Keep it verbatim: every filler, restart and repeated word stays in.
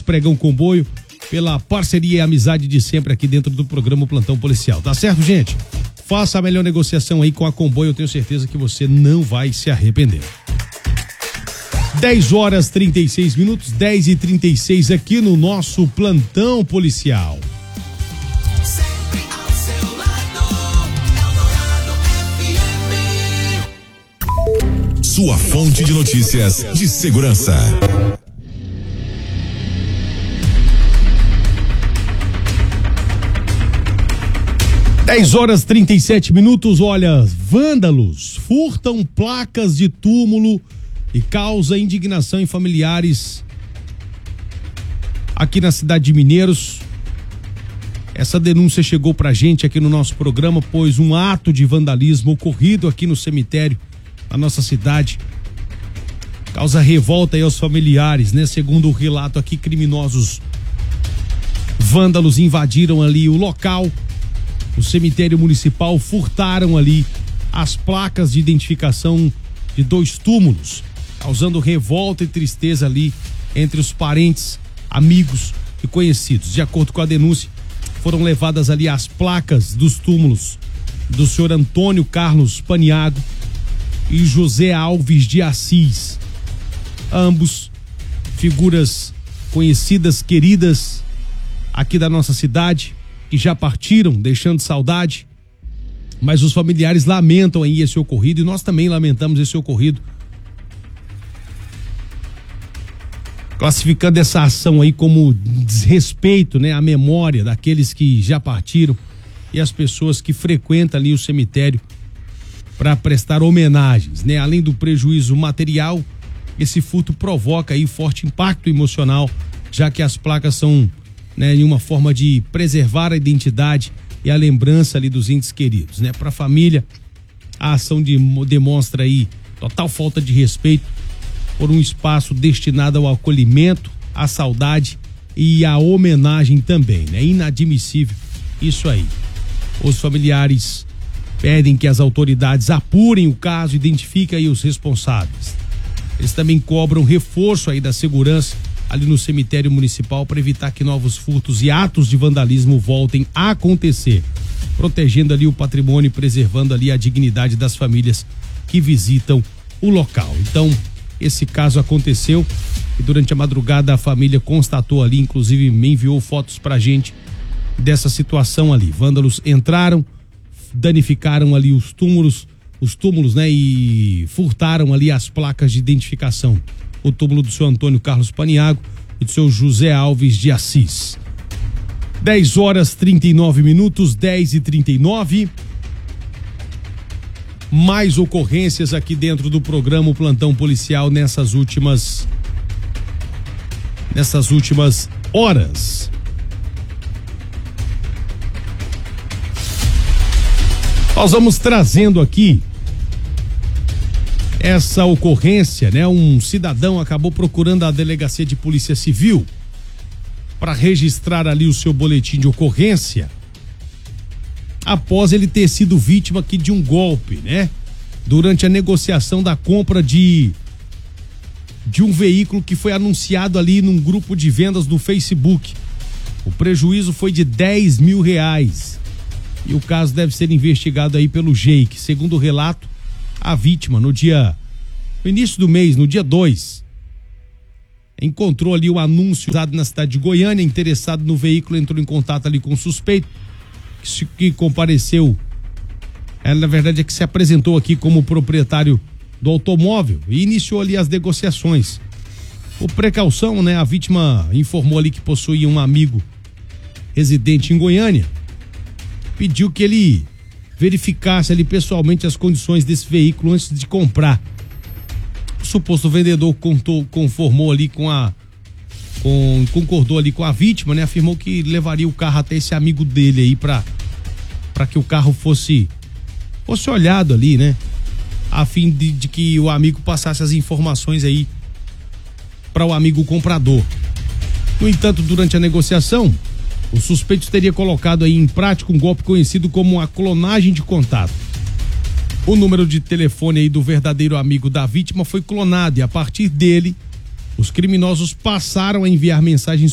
Pregão Comboio, pela parceria e amizade de sempre aqui dentro do programa Plantão Policial. Tá certo, gente? Faça a melhor negociação aí com a Comboio, eu tenho certeza que você não vai se arrepender. dez horas e trinta e seis minutos, dez e trinta e seis aqui no nosso Plantão Policial. Sua fonte de notícias de segurança. dez horas e trinta e sete minutos, olha, vândalos furtam placas de túmulo e causa indignação em familiares aqui na cidade de Mineiros. Essa denúncia chegou pra gente aqui no nosso programa, pois um ato de vandalismo ocorrido aqui no cemitério da nossa cidade causa revolta aí aos familiares, né? Segundo o relato aqui, criminosos vândalos invadiram ali o local, o cemitério municipal, furtaram ali as placas de identificação de dois túmulos, causando revolta e tristeza ali entre os parentes, amigos e conhecidos. De acordo com a denúncia, foram levadas ali as placas dos túmulos do senhor Antônio Carlos Paniago e José Alves de Assis, ambos figuras conhecidas, queridas aqui da nossa cidade, que já partiram, deixando saudade, mas os familiares lamentam aí esse ocorrido e nós também lamentamos esse ocorrido, classificando essa ação aí como desrespeito, né, à memória daqueles que já partiram e as pessoas que frequentam ali o cemitério para prestar homenagens, né? Além do prejuízo material, esse furto provoca aí forte impacto emocional, já que as placas são, né, em uma forma de preservar a identidade e a lembrança ali dos entes queridos, né? Para a família, a ação de, demonstra aí total falta de respeito por um espaço destinado ao acolhimento, à saudade e à homenagem também, né? Inadmissível isso aí. Os familiares pedem que as autoridades apurem o caso, identifiquem aí os responsáveis. Eles também cobram reforço aí da segurança ali no cemitério municipal para evitar que novos furtos e atos de vandalismo voltem a acontecer, protegendo ali o patrimônio e preservando ali a dignidade das famílias que visitam o local. Então, esse caso aconteceu e durante a madrugada a família constatou ali, inclusive me enviou fotos pra gente dessa situação ali. Vândalos entraram, danificaram ali os túmulos, os túmulos, né, e furtaram ali as placas de identificação. O túmulo do senhor Antônio Carlos Paniago e do senhor José Alves de Assis. dez horas e trinta e nove minutos, dez e trinta e nove. Mais ocorrências aqui dentro do programa o Plantão Policial nessas últimas nessas últimas horas. Nós vamos trazendo aqui essa ocorrência, né? Um cidadão acabou procurando a delegacia de polícia civil para registrar ali o seu boletim de ocorrência após ele ter sido vítima aqui de um golpe, né? Durante a negociação da compra de de um veículo que foi anunciado ali num grupo de vendas no Facebook. O prejuízo foi de dez mil reais. E o caso deve ser investigado aí pelo G E I C. Segundo o relato, a vítima, no dia, no início do mês, no dia dois, encontrou ali o anúncio usado na cidade de Goiânia, interessado no veículo, entrou em contato ali com o suspeito, que, que compareceu, ela, na verdade é que se apresentou aqui como proprietário do automóvel e iniciou ali as negociações. Por precaução, né, a vítima informou ali que possuía um amigo residente em Goiânia, pediu que ele verificasse ali pessoalmente as condições desse veículo antes de comprar. O suposto vendedor contou, conformou ali com a com, concordou ali com a vítima, né? Afirmou que levaria o carro até esse amigo dele aí para para que o carro fosse fosse olhado ali, né? A fim de, de que o amigo passasse as informações aí para o amigo comprador. No entanto, durante a negociação, o suspeito teria colocado aí em prática um golpe conhecido como a clonagem de contato. O número de telefone aí do verdadeiro amigo da vítima foi clonado e a partir dele, os criminosos passaram a enviar mensagens